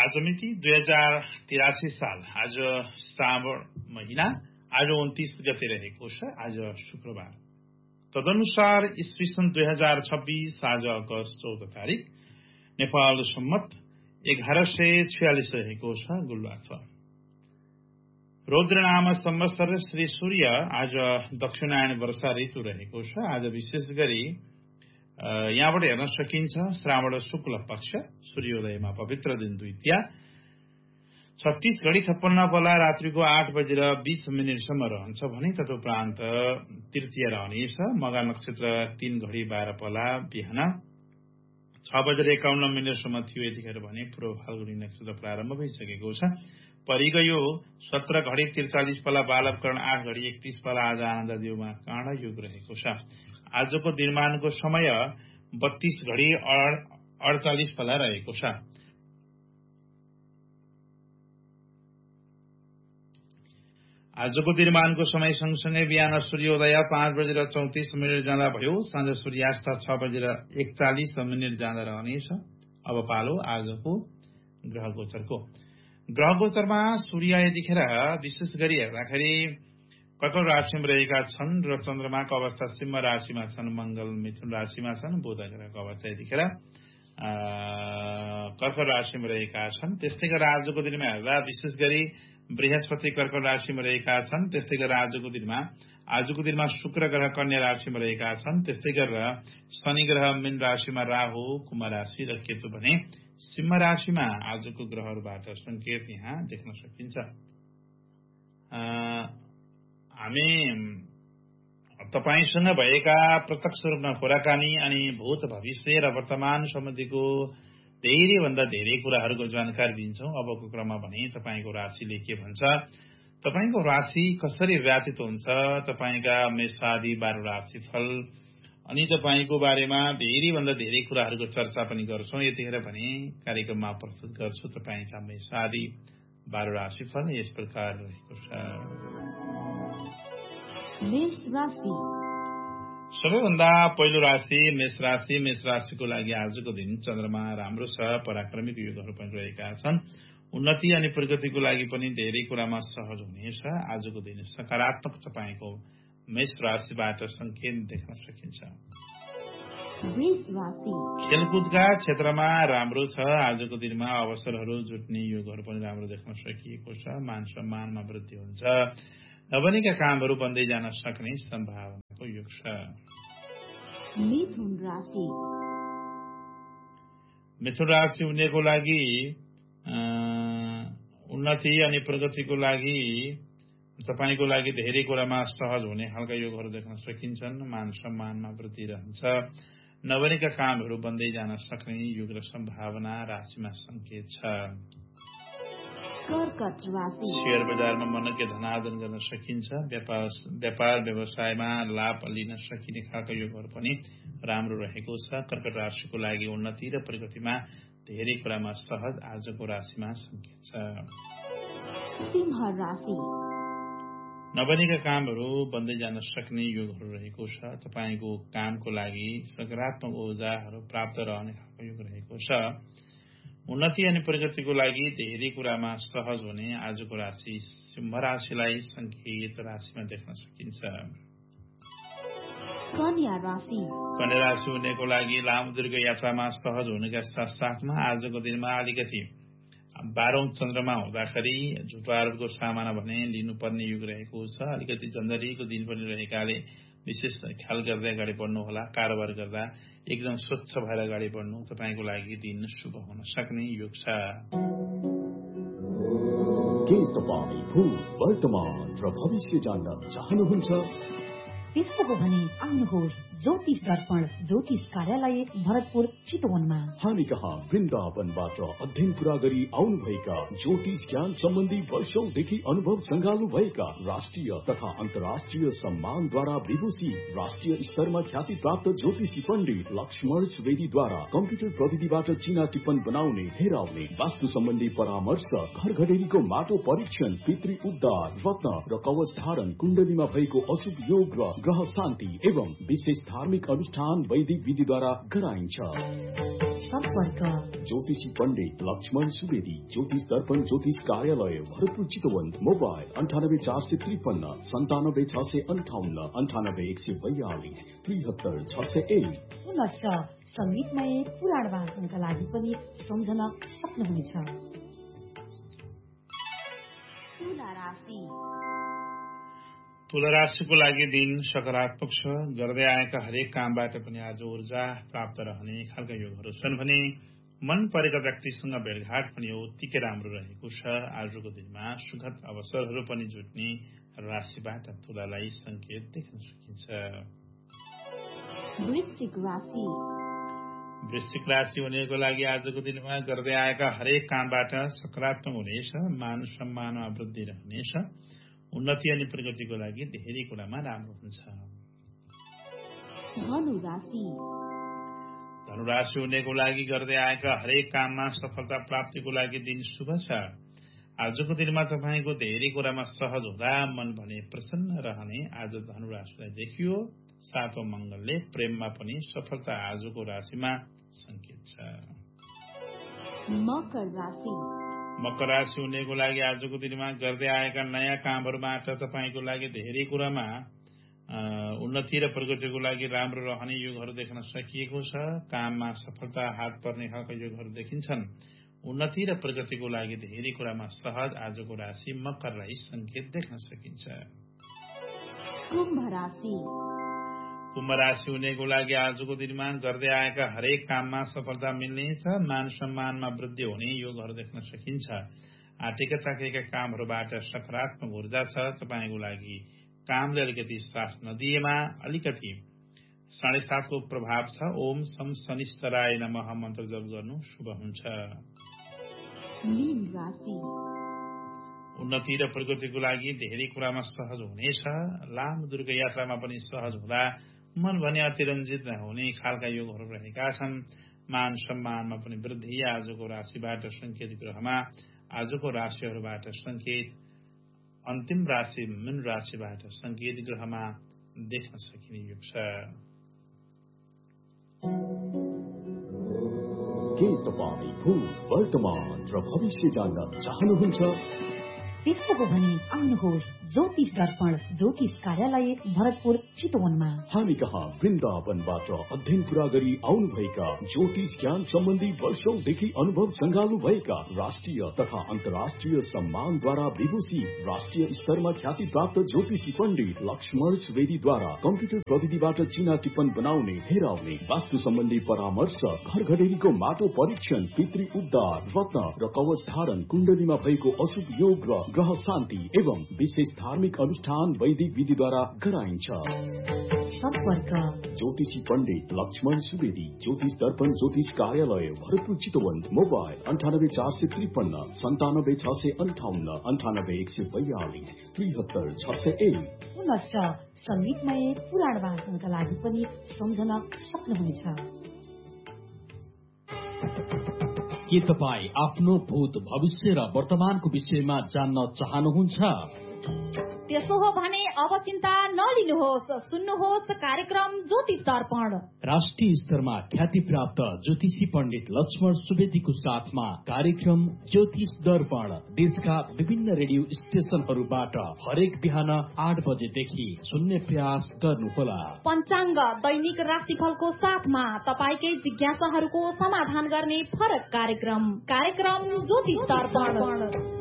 आज मिति 2083 साल आज श्रावण महिना आज 29 गते रहेको छ। आज शुक्रबार। तदनुसार ईस्वी सन् 2026 आज अगस्त 14 तारिक नेपाल सम्मत 1146 रहेको छ। गुल्बाथ रौद्र नाम संवत्सर श्री सूर्य आज दक्षिणायन वर्षा ऋतु रहेको छ। आज विशेष गरी यहाँबाट हेर्न सकिन्छ श्रावण शुक्ल पक्ष सूर्योदयमा पवित्र दिन द्वितीया 36 घडी 56 पला रात्रिको 8 बजेर 20 मिनटसम्म रहन्छ भने तदुपरान्त तृतीय रहनेछ। मघा नक्षत्र 3 घडी 12 पला बिहान 6 बजेर 51 मिनटसम्म थियो यतिखेर भने पूर्व फाल्गुनी नक्षत्र प्रारम्भ भइसकेको छ। परिगयो 17 घडी 43 पला बालवकरण 8 घडी 31 पला आज आनन्द देवमा काँडा युग रहेको छ। आजको दिनमानको समय 32 घडी 48 पला रहेको छ। आजको दिनमानको समय सँगसँगै बिहान सूर्योदय 5 बजेर 34 मिनट जाँदा भयो। साँझ सूर्यास्त 6 बजेर 41 मिनट जाँदा रहनेछ। अब पालो आजको ग्रह गोचरको। ग्रह गोचरमा सूर्य यतिखेर विशेष गरी हेर्दाखेरि कर्कट राशिमा रहेका छन् र चन्द्रमाको अवस्था सिंह राशिमा छन्। मंगल मिथुन राशिमा छन्। बुध ग्रहको अवस्था यतिखेर कर्कट राशिमा रहेका छन्। त्यस्तै गरेर आजको दिनमा हेर्दा विशेष गरी बृहस्पति कर्कट राशिमा रहेका छन्। त्यस्तै गरेर आजको दिनमा शुक्र ग्रह कन्या राशिमा रहेका छन्। त्यस्तै गरेर शनि ग्रह मीन राशिमा, राहु कुम्भ राशि र केतु भने सिंह राशिमा आजको ग्रहहरूबाट संकेत यहाँ देख्न सकिन्छ। हामी तपाईसँग भएका प्रत्यक्ष रूपमा कुराकानी अनि भूत भविष्य र वर्तमान सम्बन्धीको धेरै भन्दा धेरै कुराहरूको जानकारी दिन्छौं। अबको क्रममा भने तपाईको राशिले के भन्छ, तपाईको राशि कसरी व्यतीत हुन्छ, तपाईका मेषादि 12 राशि फल अनि तपाईको बारेमा धेरै भन्दा धेरै कुराहरूको चर्चा पनि गर्छौं। यतिखेर भने कार्यक्रममा प्रस्तुत गर्छु तपाईका मेषादि 12 राशि फल यस प्रकार रहेको छ। मेष राशि सबैभन्दा पहिलो राशि मेष राशि। मेष राशिको लागि आजको दिन चन्द्रमा राम्रो छ। पराक्रमिक युगहरू पनि रहेका छन्। उन्नति अनि प्रगतिको लागि पनि धेरै कुरामा सहज हुनेछ। आजको दिन सकारात्मक तपाईको मेष राशिबाट संकेत देख्न सकिन्छ। वृष राशि खेलकुदका क्षेत्रमा राम्रो छ। आजको दिनमा अवसरहरू जुट्ने योगहरू पनि राम्रो देख्न सकिएको छ। मान सम्मानमा वृद्धि हुन्छ। नबनेका कामहरू बन्दै जान सक्ने सम्भावनाको योग छ। मिथुन राशि मिथुन राशि हुनेको लागि उन्नति अनि प्रगतिको लागि तपाईको लागि धेरै कुरामा सहज हुने खालका योगहरू देख्न सकिन्छन्। मान सम्मानमा वृद्धि रहन्छ। नबनेका कामहरू बन्दै जान सक्ने योग र सम्भावना राशिमा संकेत छ। कर्कट राशि शेयर बजारमा मनज्ञ धनार्जन गर्न सकिन्छ। व्यापार व्यवसायमा लाभ लिन सकिने खालका योगहरू पनि राम्रो रहेको छ। कर्कट राशिको लागि उन्नति र प्रगतिमा धेरै कुरामा सहज आजको राशिमा संकेत छ। सिंह राशि नबनेका कामहरू बन्दै जान सक्ने योगहरू रहेको छ। तपाईको कामको लागि सकारात्मक ऊर्जाहरू प्राप्त रहने खालको योग रहेको छ। उन्नति अनि प्रगतिको लागि धेरै कुरामा सहज हुने आजको राशि सिंह राशिलाई संकेत राशिमा देख्न सकिन्छ। कन्या राशि कन्या राशि हुनेको लागि लामो दीर्घ यात्रामा सहज हुनेका साथसाथमा आजको दिनमा अलिकति 12औं चन्द्रमा हुँदाखेरि झुटवारको सामना भने लिनुपर्ने युग रहेको छ। अलिकति जन्दरीको दिन पनि रहेकाले विशेष ख्याल गर्दै अगाडि बढ्नुहोला। कारोबार गर्दा एकदम स्वच्छ भएर अगाडि बढ्नु तपाईको लागि दिन शुभ हुन सक्ने योग छ। के तपाईँ भूत वर्तमान र भविष्य जान्न चाहनुहुन्छ? त्यस्तो हो भने आउनुहोस् ज्योतिष दर्पण ज्योतिष कार्यालय भरतपुर चितवनमा। हामी कहाँ वृन्दावनबाट अध्ययन पूरा गरी आउनुभएका ज्योतिष ज्ञान सम्बन्धी वर्षौंदेखि अनुभव संगाल्नु भएका राष्ट्रिय तथा अन्तर्राष्ट्रिय सम्मानद्वारा विभूषित राष्ट्रिय स्तरमा ख्याति प्राप्त ज्योतिषी पण्डित लक्ष्मण सुवेदीद्वारा कम्प्युटर प्रविधिबाट चिना टिप्पण बनाउने, हेराउने, वास्तु सम्बन्धी परामर्श, घर घडेरीको माटो परीक्षण, पितृ उद्धार, रत्न र कवच धारण, कुण्डलीमा भएको अशुभ योग र ग्रह शान्ति एवं विशेष धार्मिक अनुष्ठान वैदिक विधिद्वारा गराइन्छ। सम्पर्क ज्योतिषी पण्डित लक्ष्मण सुवेदी, ज्योतिष दर्पण ज्योतिष कार्यालय, भरतपुर चितवन। मोबाइल 98 453 97658 98 142 73 601। पुनश्च संगीतमय पुराण वाचनका लागि पनि सम्झन सक्नुहुनेछ। तुला राशिको लागि दिन सकारात्मक छ। गर्दै आएका हरेक कामबाट पनि आज ऊर्जा प्राप्त रहने खालका योगहरू छन् भने मन परेका व्यक्तिसँग भेटघाट पनि उत्तिकै राम्रो रहेको छ। आजको दिनमा सुखद अवसरहरू पनि जुट्ने राशिबाट तुलालाई संकेत देख्न सकिन्छ। वृश्चिक राशि हुनेको लागि आजको दिनमा गर्दै आएका हरेक कामबाट सकारात्मक हुनेछ। मान सम्मानमा वृद्धि रहनेछ। उन्नति अनि प्रगतिको लागि धेरै कुरामा राम्रो हुन्छ। धनुराशि हुनेको लागि गर्दै आएका हरेक काममा सफलता प्राप्तिको लागि दिन शुभ छ। आजको दिनमा तपाईको धेरै कुरामा सहज हुँदा मन भने प्रसन्न रहने आज धनुराशिलाई देखियो। सातौं मंगलले प्रेममा पनि सफलता आजको राशिमा संकेत छ। मकर राशि हुनेको लागि आजको दिनमा गर्दै आएका नयाँ कामहरूबाट तपाईको लागि धेरै कुरामा उन्नति र प्रगतिको लागि राम्रो रहने योगहरू देख्न सकिएको छ। काममा सफलता हात पर्ने खालका योगहरू देखिन्छन्। उन्नति र प्रगतिको लागि धेरै कुरामा सहज आजको राशि मकरलाई संकेत देख्न सकिन्छ। कुम्भ राशि हुनेको लागि आजको दिनमा गर्दै आएका हरेक काममा सफलता मिल्नेछ। मान सम्मानमा वृद्धि हुने योगहरू देख्न सकिन्छ। आटेका ताकेका कामहरूबाट सकारात्मक ऊर्जा छ। तपाईको लागि कामले अलिकति साथ नदिएमा अलिकति 7.5 को प्रभाव छ। ओम सम शनिश्चराय नमः मन्त्र जप गर्नु शुभ हुन्छ। उन्नति र प्रगतिको लागि धेरै कुरामा सहज हुनेछ। लामो दूरको यात्रामा पनि सहज हुँदा मन भने अतिरञ्जित हुने खालका योगहरू रहेका छन्। मान सम्मानमा पनि वृद्धि आजको राशिबाट संकेत ग्रहमा आजको राशिहरूबाट संकेत अन्तिम राशि मीन राशिबाट संकेत ग्रहमा देख्न सकिने योग छ। के तपाईँ भूत वर्तमान र भविष्य जान्न चाहनुहुन्छ? त्यस्तो हो भने आउनुहोस् ज्योतिष दर्पण ज्योतिष कार्यालय भरतपुर चितवनमा। हामी कहाँ वृन्दावनबाट अध्ययन पूरा गरी आउनुभएका ज्योतिष ज्ञान सम्बन्धी वर्षौंदेखि अनुभव संगाल्नु भएका राष्ट्रिय तथा अन्तर्राष्ट्रिय सम्मानद्वारा विभूषित राष्ट्रिय स्तरमा ख्याति प्राप्त ज्योतिषी पण्डित लक्ष्मण सुवेदीद्वारा कम्प्युटर प्रविधिबाट चिना टिप्पण बनाउने, हेराउने, वास्तु सम्बन्धी परामर्श, घर घडेरीको माटो परीक्षण, पितृ उद्धार, रत्न र कवच धारण, कुण्डलीमा भएको अशुभ योग र ग्रह शान्ति एवं विशेष धार्मिक अनुष्ठान वैदिक विधिद्वारा गराइन्छ। सम्पर्क ज्योतिषी पण्डित लक्ष्मण सुवेदी, ज्योतिष दर्पण ज्योतिष कार्यालय, भरतपुर चितवन। मोबाइल 98 453 97 658 98 142 73 601। पुनश्च संगीतमय पुराण वाचनका लागि पनि सम्झन सक्नुहुनेछ। के तपाईँ आफ्नो भूत भविष्य र वर्तमानको विषयमा जान्न चाहनुहुन्छ? त्यसो हो भने अब चिन्ता नलिनुहोस्। सुन्नुहोस् कार्यक्रम ज्योतिष दर्पण। राष्ट्रिय स्तरमा ख्याति प्राप्त ज्योतिषी पण्डित लक्ष्मण सुवेदीको साथमा कार्यक्रम ज्योतिष दर्पण देशका विभिन्न रेडियो स्टेशनहरूबाट हरेक बिहान 8 बजेदेखि सुन्ने प्रयास गर्नुहोला। पञ्चाङ्ग दैनिक राशिफलको साथमा तपाईकै जिज्ञासाहरूको समाधान गर्ने फरक कार्यक्रम ज्योतिष दर्पण।